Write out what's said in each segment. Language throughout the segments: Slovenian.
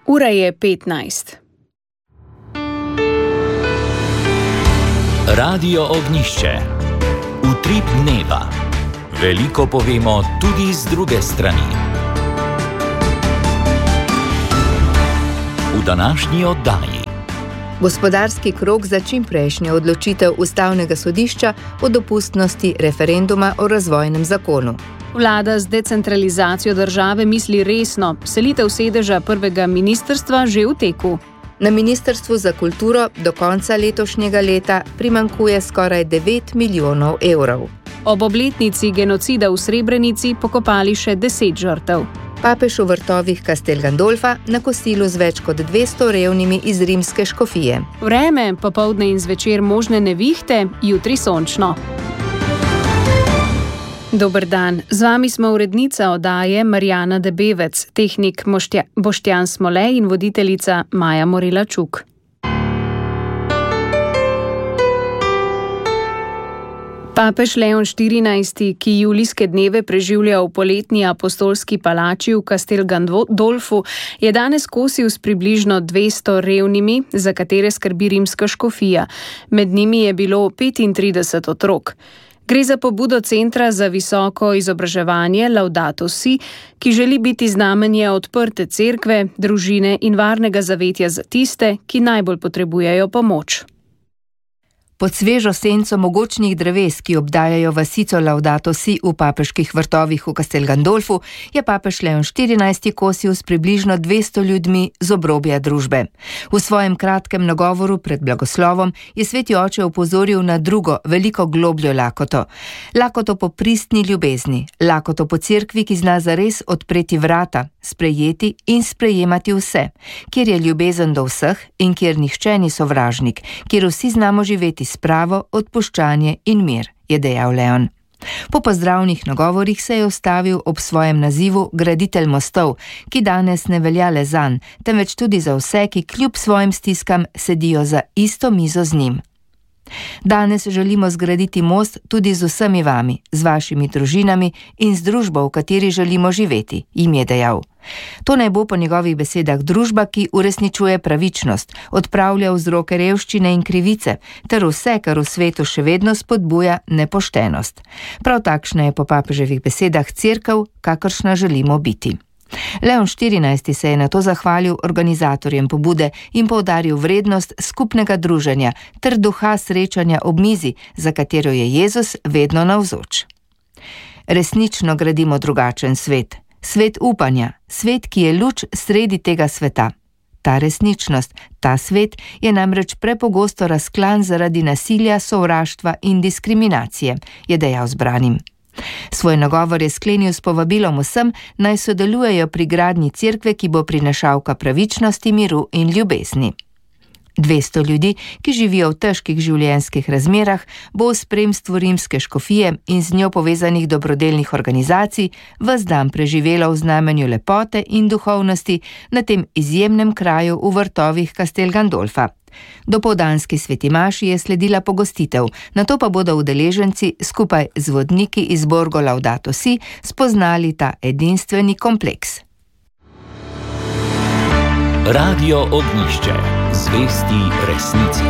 Ura je 15. Radio Ognjišče. Utrip dneva. Veliko povemo tudi z druge strani. V današnji oddaji. Gospodarski krog za čimprejšnjo odločitev Ustavnega sodišča o dopustnosti referenduma o razvojnem zakonu. Vlada z decentralizacijo države misli resno, selitev sedeža prvega ministrstva že v teku. Na Ministrstvu za kulturo do konca letošnjega leta primanjkuje skoraj 9 milijonov evrov. Ob obletnici genocida v Srebrenici pokopali še 10 žrtev. Papež v vrtovih Castel Gandolfa na kosilu z več kot 200 revnimi iz rimske škofije. Vreme, popoldne in zvečer možne nevihte, jutri sončno. Dober dan, z vami smo urednica oddaje Marjana Debevec, tehnik Boštjan Smolej in voditeljica Maja Morela-Čuk. Papež Leon XIV, ki julijske dneve preživlja v poletni apostolski palači v Castel Gandolfu, je danes kosil s približno 200 revnimi, za katere skrbi rimska škofija. Med njimi je bilo 35 otrok. Gre za pobudo Centra za visoko izobraževanje Laudato Si, ki želi biti znamenje odprte cerkve, družine in varnega zavetja za tiste, ki najbolj potrebujejo pomoč. Pod svežo senco mogočnih dreves, ki obdajajo vasico Laudato Si v papeških vrtovih v Castel Gandolfu, je papež Leon XIV kosil s približno 200 ljudmi z obrobja družbe. V svojem kratkem nagovoru pred blagoslovom je sveti oče opozoril na drugo, veliko globljo lakoto. Lakoto po pristni ljubezni, lakoto po cerkvi, ki zna zares odpreti vrata, sprejeti in sprejemati vse, kjer je ljubezen do vseh in kjer nihče ni sovražnik, kjer vsi znamo živeti spravo, odpuščanje in mir, je dejal Leon. Po pozdravnih nagovorih se je ustavil ob svojem nazivu graditelj mostov, ki danes ne velja le zanj, temveč tudi za vse, ki kljub svojim stiskam sedijo za isto mizo z njim. Danes želimo zgraditi most tudi z vsemi vami, z vašimi družinami in z družbo, v kateri želimo živeti, jim je dejal. To naj bo po njegovih besedah družba, ki uresničuje pravičnost, odpravlja vzroke revščine in krivice, ter vse, kar v svetu še vedno spodbuja nepoštenost. Prav takšna je po papeževih besedah cerkev, kakršna želimo biti. Leon XIV se je na to zahvalil organizatorjem pobude in poudaril vrednost skupnega druženja ter duha srečanja ob mizi, za katero je Jezus vedno navzoč. Resnično gradimo drugačen svet, svet upanja, svet, ki je luč sredi tega sveta. Ta resničnost, ta svet je namreč prepogosto razklan zaradi nasilja, sovraštva in diskriminacije, je dejal zbranim. Svoj nagovor je sklenil s povabilom vsem, naj sodelujejo pri gradnji cerkve, ki bo prinašalka pravičnosti, miru in ljubezni. 200 ljudi, ki živijo v težkih življenjskih razmerah, bo v spremstvu rimske škofije in z njo povezanih dobrodelnih organizacij ves dan preživelo v znamenju lepote in duhovnosti na tem izjemnem kraju v vrtovih Castel Gandolfa. Dopoldanski sveti maši je sledila pogostitev, nato pa bodo udeleženci skupaj z vodniki iz Borgo Laudato Si spoznali ta edinstveni kompleks. Radio Ognjišče. Zvesti resnici.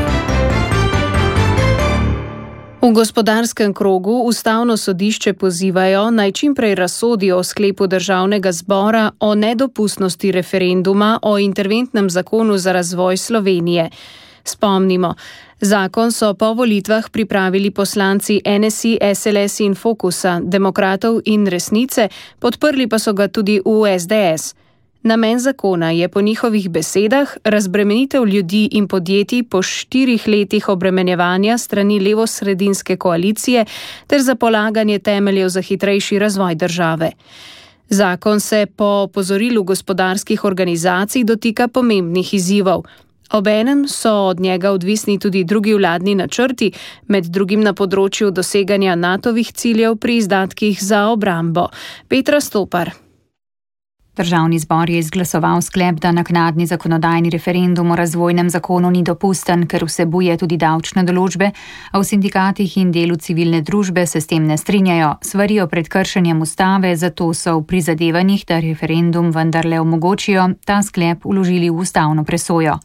V gospodarskem krogu Ustavno sodišče pozivajo, naj čimprej razsodijo o sklepu Državnega zbora o nedopustnosti referenduma o interventnem zakonu za razvoj Slovenije. Spomnimo, zakon so po volitvah pripravili poslanci NSI, SLS in Fokusa, Demokratov in Resnice, podprli pa so ga tudi v SDS. Namen zakona je po njihovih besedah razbremenitev ljudi in podjetij po 4 letih obremenjevanja strani levosredinske koalicije ter za polaganje temeljev za hitrejši razvoj države. Zakon se po opozorilu gospodarskih organizacij dotika pomembnih izzivov. Obenem so od njega odvisni tudi drugi vladni načrti, med drugim na področju doseganja NATO-vih ciljev pri izdatkih za obrambo. Petra Stopar. Državni zbor je izglasoval sklep, da naknadni zakonodajni referendum o razvojnem zakonu ni dopusten, ker vsebuje tudi davčne določbe, a v sindikatih in delu civilne družbe se s tem ne strinjajo, svarijo pred kršenjem ustave, zato so v prizadevanjih, da referendum vendarle omogočijo, ta sklep vložili v ustavno presojo.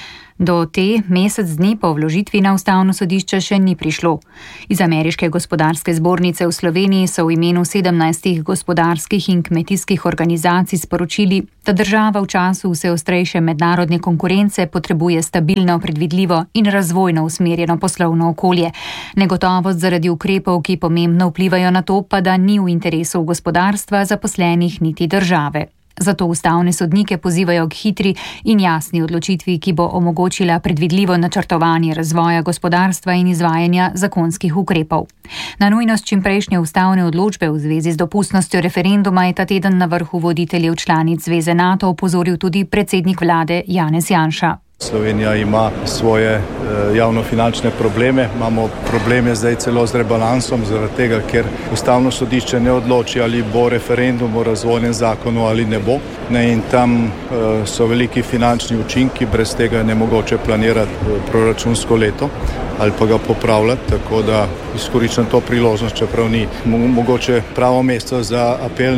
Do te mesec dni po vložitvi na ustavno sodišče še ni prišlo. Iz Ameriške gospodarske zbornice v Sloveniji so v imenu 17 gospodarskih in kmetijskih organizacij sporočili, da država v času vse ostrejše mednarodne konkurence potrebuje stabilno, predvidljivo in razvojno usmerjeno poslovno okolje. Negotovost zaradi ukrepov, ki pomembno vplivajo na to, pa da ni v interesu gospodarstva, zaposlenih niti države. Zato ustavne sodnike pozivajo k hitri in jasni odločitvi, ki bo omogočila predvidljivo načrtovanje razvoja gospodarstva in izvajanja zakonskih ukrepov. Na nujnost čimprejšnje ustavne odločbe v zvezi z dopustnostjo referenduma je ta teden na vrhu voditeljev članic Zveze NATO opozoril tudi predsednik vlade Janez Janša. Slovenija ima svoje javnofinančne probleme, imamo probleme zdaj celo z rebalansom, zaradi tega, ker ustavno sodišče ne odloči, ali bo referendum o razvojnem zakonu ali ne bo. In tam so veliki finančni učinki, brez tega je nemogoče planirati proračunsko leto ali pa ga popravljati, tako da izkoriščam to priložnost, čeprav ni mogoče pravo mesto za apel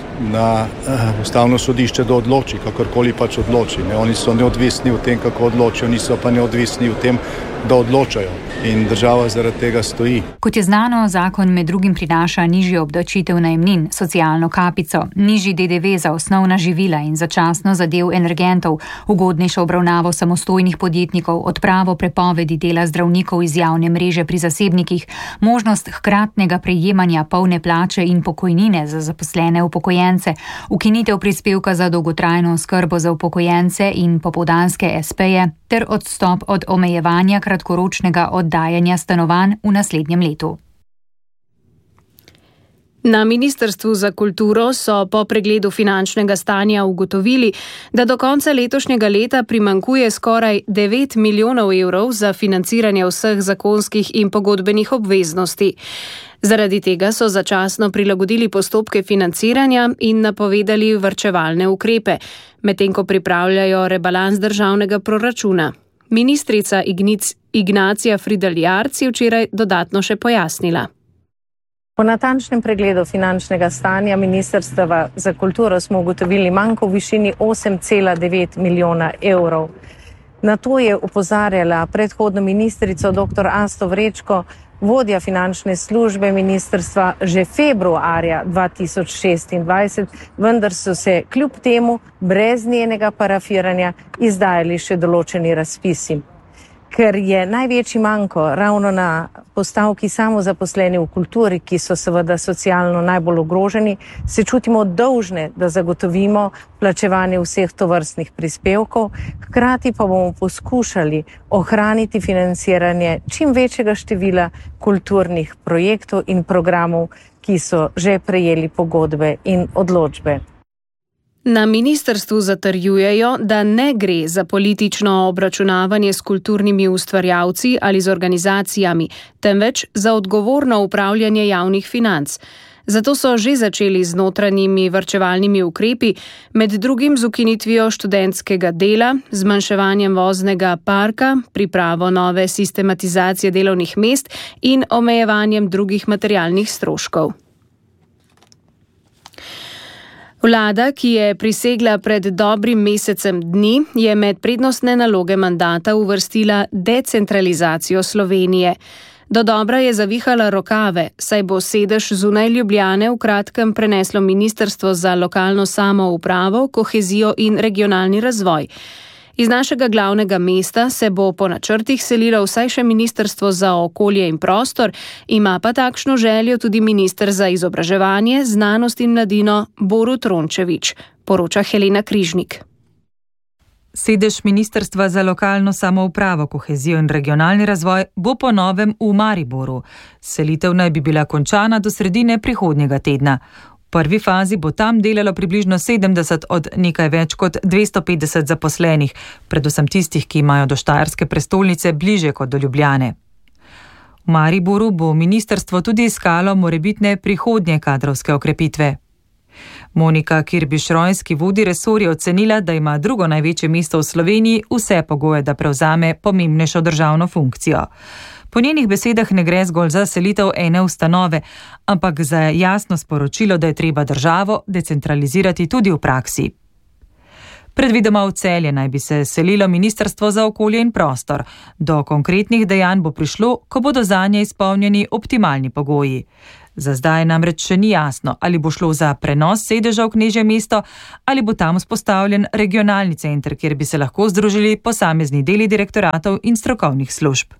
na ustavno sodišče, da odloči, kakorkoli pač odloči. Oni so neodvisni v tem, kako odločijo, niso pa neodvisni v tem, da odločajo. In država zaradi tega stoji. Kot je znano, zakon med drugim prinaša nižjo obdavčitev najemnin, socialno kapico, nižji DDV za osnovna živila in začasno za del energentov, ugodnejšo obravnavo samostojnih podjetnikov, odpravo prepovedi dela zdravnikov iz javne mreže pri zasebnikih, možnost hkratnega prejemanja polne plače in pokojnine za zaposlene upokojence, ukinitev prispevka za dolgotrajno oskrbo za upokojence in popoldanske SP-je ter odstop od omejevanja kratkoročnega oddajanja stanovanj v naslednjem letu. Na Ministrstvu za kulturo so po pregledu finančnega stanja ugotovili, da do konca letošnjega leta primanjkuje skoraj 9 milijonov evrov za financiranje vseh zakonskih in pogodbenih obveznosti. Zaradi tega so začasno prilagodili postopke financiranja in napovedali varčevalne ukrepe, medtem ko pripravljajo rebalans državnega proračuna. Ministrica Ignacija Fridl Jarc je včeraj dodatno še pojasnila. Po natančnem pregledu finančnega stanja Ministrstva za kulturo smo ugotovili manko v višini 8,9 milijona evrov. Na to je opozarjala predhodno ministrico dr. Asto Vrečko, vodja finančne službe ministrstva, že februarja 2026, vendar so se kljub temu brez njenega parafiranja izdajali še določeni razpisi. Ker je največji manko ravno na postavki samozaposleni v kulturi, ki so seveda socialno najbolj ogroženi, se čutimo dolžne, da zagotovimo plačevanje vseh tovrstnih prispevkov, hkrati pa bomo poskušali ohraniti financiranje čim večjega števila kulturnih projektov in programov, ki so že prejeli pogodbe in odločbe. Na ministrstvu zatrjujejo, da ne gre za politično obračunavanje s kulturnimi ustvarjalci ali z organizacijami, temveč za odgovorno upravljanje javnih financ. Zato so že začeli z notranjimi varčevalnimi ukrepi, med drugim z ukinitvijo študentskega dela, zmanjševanjem voznega parka, pripravo nove sistematizacije delovnih mest in omejevanjem drugih materialnih stroškov. Vlada, ki je prisegla pred dobrim mesecem dni, je med prednostne naloge mandata uvrstila decentralizacijo Slovenije. Dodobra je zavihala rokave, saj bo sedež zunaj Ljubljane v kratkem preneslo Ministrstvo za lokalno samoupravo, kohezijo in regionalni razvoj. Iz našega glavnega mesta se bo po načrtih selilo vsaj še Ministrstvo za okolje in prostor, ima pa takšno željo tudi minister za izobraževanje, znanost in mladino Borut Rončević, poroča Helena Križnik. Sedež Ministrstva za lokalno samoupravo, kohezijo in regionalni razvoj bo po novem v Mariboru. Selitev naj bi bila končana do sredine prihodnjega tedna. V prvi fazi bo tam delalo približno 70 od nekaj več kot 250 zaposlenih, predvsem tistih, ki imajo do štajerske prestolnice bliže kot do Ljubljane. V Mariboru bo ministrstvo tudi iskalo morebitne prihodnje kadrovske okrepitve. Monika Kirbiš-Rojs, ki vodi resor, je ocenila, da ima drugo največje mesto v Sloveniji vse pogoje, da prevzame pomembnejšo državno funkcijo. Po njenih besedah ne gre zgolj za selitev ene ustanove, ampak za jasno sporočilo, da je treba državo decentralizirati tudi v praksi. Predvidoma v Celje naj bi se selilo Ministrstvo za okolje in prostor. Do konkretnih dejanj bo prišlo, ko bodo zanje izpolnjeni optimalni pogoji. Za zdaj namreč še ni jasno, ali bo šlo za prenos sedeža v knežje mesto ali bo tam vzpostavljen regionalni center, kjer bi se lahko združili posamezni deli direktoratov in strokovnih služb.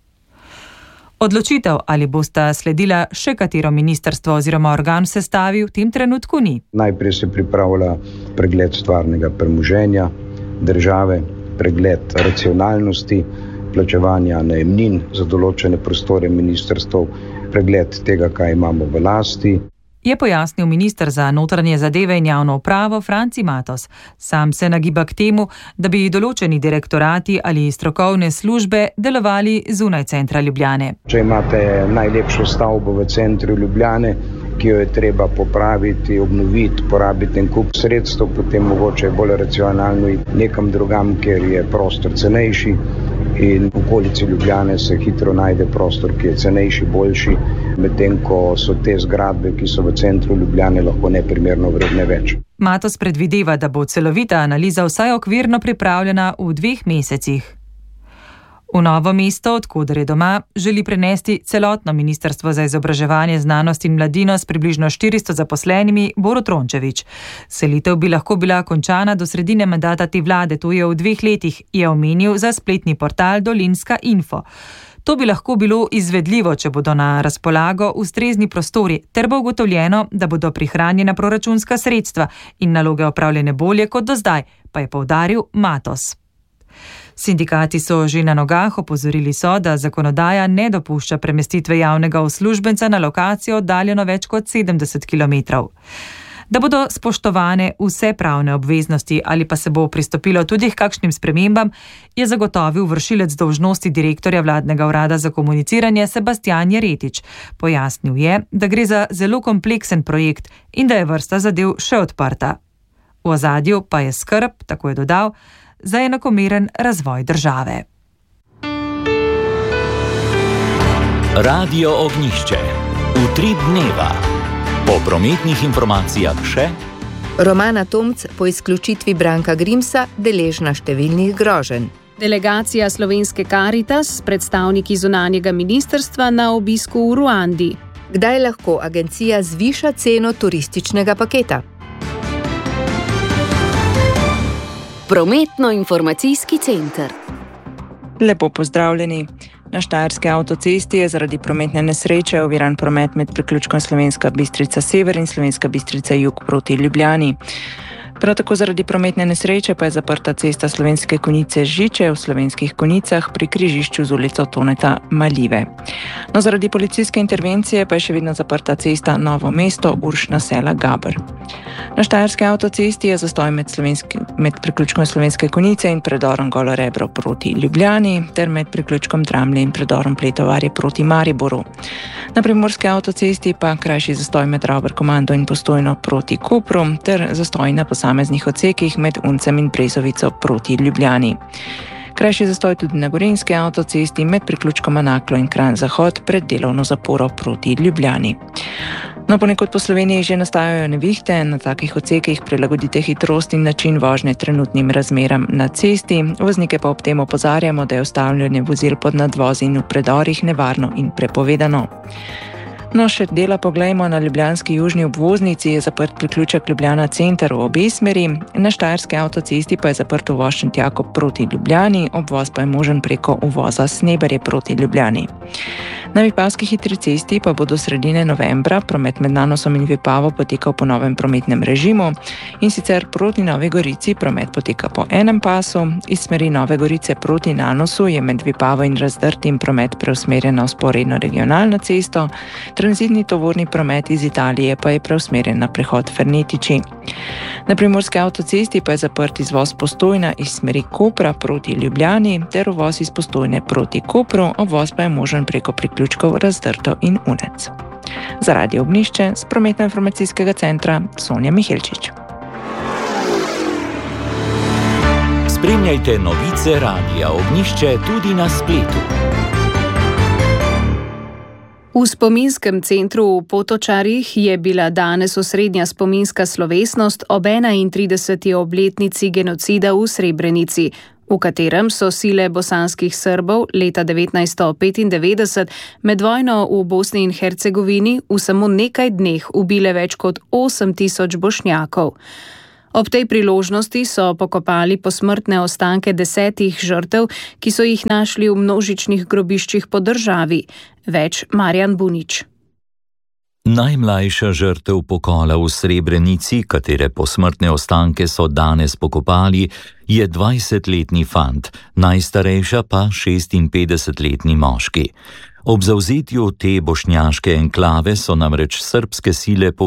Odločitev, ali bosta sledila še katero ministrstvo oziroma organ v sestavi, v tem trenutku ni. Najprej se pripravlja pregled stvarnega premoženja države, pregled racionalnosti, plačevanja najemnin za določene prostore ministrstv, pregled tega, kaj imamo v lasti. Je pojasnil minister za notranje zadeve in javno upravo Franci Matos. Sam se nagiba k temu, da bi določeni direktorati ali strokovne službe delovali zunaj centra Ljubljane. Če imate najlepšo stavbo v centru Ljubljane, ki jo je treba popraviti, obnoviti, porabiti en kup sredstev, potem mogoče je bolj racionalno iti nekam drugam, kjer je prostor cenejši in v okolici Ljubljane se hitro najde prostor, ki je cenejši, boljši, medtem ko so te zgradbe, ki so v centru Ljubljane, lahko neprimerno vredne več. Matos predvideva, da bo celovita analiza vsaj okvirno pripravljena v 2 mesecih. V Novo mesto, odkoder je doma, želi prenesti celotno Ministrstvo za izobraževanje, znanost in mladino s približno 400 zaposlenimi Borut Rončević. Selitev bi lahko bila končana do sredine mandata te vlade, to je v 2 letih, je omenil za spletni portal Dolinska Info. To bi lahko bilo izvedljivo, če bodo na razpolago ustrezni prostori, ter bo ugotovljeno, da bodo prihranjena proračunska sredstva in naloge opravljene bolje kot do zdaj, pa je poudaril Matos. Sindikati so že na nogah, opozorili so, da zakonodaja ne dopušča premestitve javnega uslužbenca na lokacijo oddaljeno več kot 70 km. Da bodo spoštovane vse pravne obveznosti ali pa se bo pristopilo tudi k kakšnim spremembam, je zagotovil vršilec dolžnosti direktorja vladnega urada za komuniciranje Sebastijan Jeretič. Pojasnil je, da gre za zelo kompleksen projekt in da je vrsta zadev še odprta. V ozadju pa je skrb, tako je dodal, za enakomeren razvoj države. Radio Ognjišče. Utrip dneva. Po prometnih informacijah še Romana Tomc po izključitvi Branka Grimsa deležna številnih groženj. Delegacija Slovenske Karitas s predstavniki zunanjega ministrstva na obisku v Ruandi. Kdaj lahko agencija zviša ceno turističnega paketa? Prometno-informacijski center. Lepo pozdravljeni. Na Štajerski avtocesti je zaradi prometne nesreče oviran promet med priključkom Slovenska Bistrica Sever in Slovenska Bistrica Jug proti Ljubljani. Prav tako zaradi prometne nesreče pa je zaprta cesta Slovenske Konjice Žiče v Slovenskih Konjicah pri križišču z ulico Toneta Maljive. No, zaradi policijske intervencije pa je še vedno zaprta cesta Novo mesto Uršna Sela Gaber. Na Štajerski avtocesti je zastoj med priključkom Slovenske Konjice in predorom Golo Rebro proti Ljubljani ter med priključkom Dramlje in predorom Pletovarje proti Mariboru. Na Primorski avtocesti pa krajši zastoj med Ravber Komando in Postojno proti Kopru ter zastoj na posameznih odsekih med Uncem in Brezovico proti Ljubljani. Krajši zastoj tudi na Gorenjski avtocesti med priključkoma Naklo in Kranj Zahod pred delovno zaporo proti Ljubljani. No, ponekod po Sloveniji že nastajajo nevihte, na takih odsekih prilagodite hitrost in način vožnje trenutnim razmeram na cesti. Voznike pa ob tem opozarjamo, da je ustavljanje vozil pod nadvozi in v predorih nevarno in prepovedano. No, še dela poglejmo. Na ljubljanski južni obvoznici je zaprt priključek Ljubljana center v obe smeri, na Štajerski avtocesti pa je zaprt uvoz Šentjakov proti Ljubljani, obvoz pa je možen preko uvoza Sneberje proti Ljubljani. Na Vipavski hitri cesti pa bo do sredine novembra promet med Nanosom in Vipavo potekal po novem prometnem režimu, in sicer proti Novi Gorici promet poteka po enem pasu, iz smeri Nove Gorice proti Nanosu je med Vipavo in Razdrtim promet preusmerjen na vzporedno regionalno cesto, tranzitni tovorni promet iz Italije pa je preusmerjen na prehod Fernetiči. Na Primorski avtocesti pa je zaprt izvoz Postojna iz smeri Kopra proti Ljubljani ter uvoz iz Postojne proti Kopru, obvoz pa je možen preko priključkov Razdrto in Unec. Za Radio Ognišče z prometno-informacijskega centra Sonja Mihelčič. Spremljajte novice Radia Ognišče tudi na spletu. V spominskem centru v Potočarjih je bila danes osrednja spominska slovesnost ob 31. obletnici genocida v Srebrenici, v katerem so sile bosanskih Srbov leta 1995 med vojno v Bosni in Hercegovini v samo nekaj dneh ubile več kot 8.000 Bošnjakov. Ob tej priložnosti so pokopali posmrtne ostanke 10 žrtev, ki so jih našli v množičnih grobiščih po državi. Več Marjan Bunič. Najmlajša žrtev pokola v Srebrenici, katere posmrtne ostanke so danes pokopali, je 20-letni fant, najstarejša pa 56-letni moški. Ob zavzetju te bošnjaške enklave so namreč srbske sile